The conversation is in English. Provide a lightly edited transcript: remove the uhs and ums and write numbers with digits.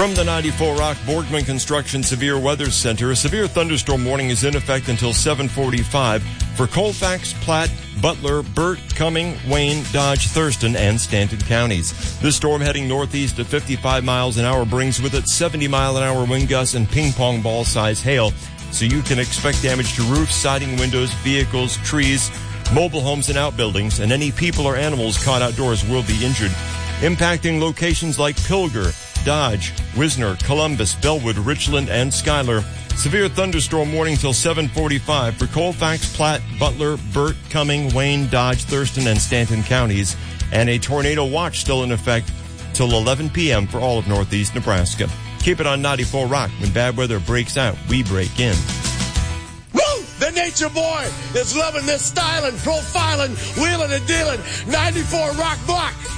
From the 94 Rock Borgman Construction Severe Weather Center, a severe thunderstorm warning is in effect until 7:45 for Colfax, Platte, Butler, Burt, Cumming, Wayne, Dodge, Thurston, and Stanton counties. This storm heading northeast at 55 miles an hour brings with it 70-mile-an-hour wind gusts and ping-pong ball-size hail, so you can expect damage to roofs, siding, windows, vehicles, trees, mobile homes, and outbuildings, and any people or animals caught outdoors will be injured. Impacting locations like Pilger, Dodge, Wisner, Columbus, Bellwood, Richland, and Schuyler. Severe thunderstorm warning till 7:45 for Colfax, Platte, Butler, Burt, Cumming, Wayne, Dodge, Thurston, and Stanton counties. And a tornado watch still in effect till 11 p.m. for all of northeast Nebraska. Keep it on 94 Rock. When bad weather breaks out, we break in. Woo! The Nature Boy is loving this styling, profiling, wheeling and dealing. 94 Rock Block.